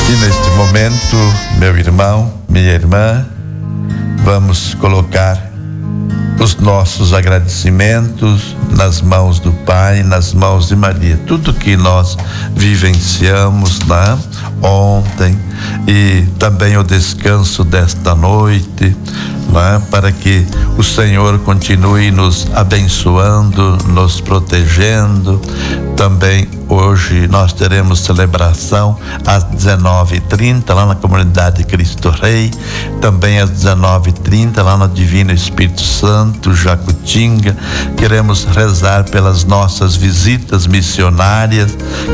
E neste momento, meu irmão, minha irmã, vamos colocar os nossos agradecimentos nas mãos do Pai, nas mãos de Maria. Tudo que nós vivenciamos, né, ontem, e também o descanso desta noite, né, para que o Senhor continue nos abençoando, nos protegendo. Também hoje nós teremos celebração às 19h30 lá na comunidade Cristo Rei, também às 19h30 lá no Divino Espírito Santo, Jacutinga. Queremos rezar pelas nossas visitas missionárias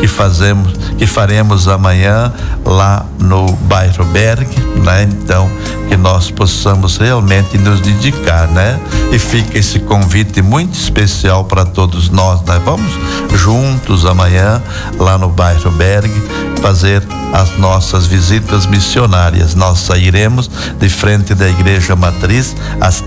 que faremos amanhã lá no bairro Berg, né? Então, que nós possamos realmente nos dedicar, né? E fica esse convite muito especial para todos nós, né? Vamos juntos amanhã lá no bairro Berg fazer as nossas visitas missionárias. Nós sairemos de frente da Igreja Matriz às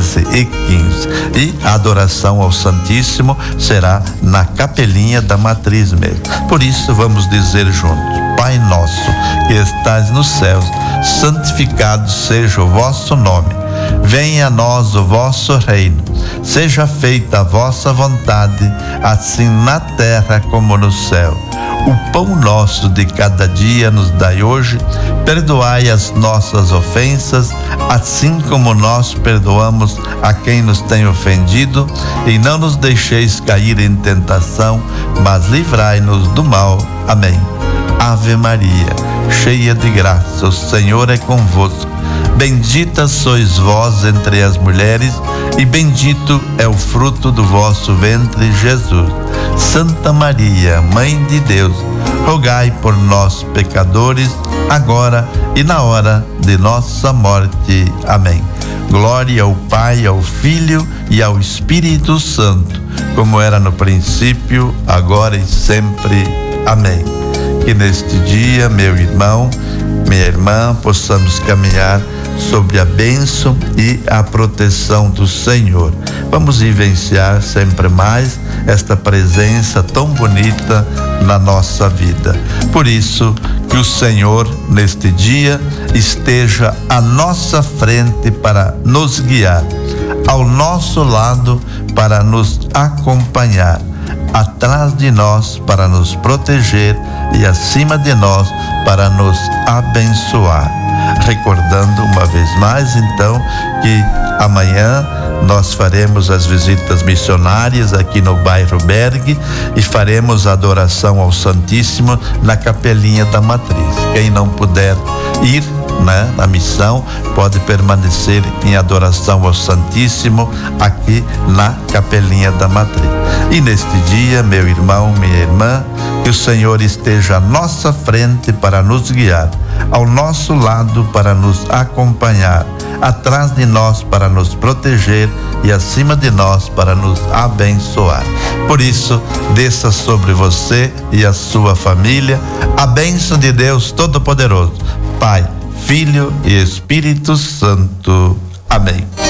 13h15 e a adoração ao Santíssimo será na capelinha da Matriz mesmo. Por isso vamos dizer juntos: Pai nosso que estás nos céus, santificado seja o vosso nome. Venha a nós o vosso reino. Seja feita a vossa vontade, assim na terra como no céu. O pão nosso de cada dia nos dai hoje. Perdoai as nossas ofensas, assim como nós perdoamos a quem nos tem ofendido. E não nos deixeis cair em tentação, mas livrai-nos do mal. Amém. Ave Maria, cheia de graça, o Senhor é convosco. Bendita sois vós entre as mulheres, e bendito é o fruto do vosso ventre, Jesus. Santa Maria, Mãe de Deus, rogai por nós, pecadores, agora e na hora de nossa morte. Amém. Glória ao Pai, ao Filho e ao Espírito Santo, como era no princípio, agora e sempre. Amém. Que neste dia, meu irmão, minha irmã, possamos caminhar sobre a bênção e a proteção do Senhor. Vamos vivenciar sempre mais esta presença tão bonita na nossa vida. Por isso, que o Senhor, neste dia, esteja à nossa frente para nos guiar, ao nosso lado para nos acompanhar, atrás de nós para nos proteger e acima de nós para nos abençoar. Recordando uma vez mais, então, que amanhã nós faremos as visitas missionárias aqui no bairro Berg e faremos a adoração ao Santíssimo na capelinha da Matriz. Quem não puder ir, né, na missão, pode permanecer em adoração ao Santíssimo aqui na capelinha da Matriz. E neste dia, meu irmão, minha irmã, que o Senhor esteja à nossa frente para nos guiar, ao nosso lado para nos acompanhar, atrás de nós para nos proteger e acima de nós para nos abençoar. Por isso, desça sobre você e a sua família a bênção de Deus Todo-Poderoso, Pai, Filho e Espírito Santo. Amém.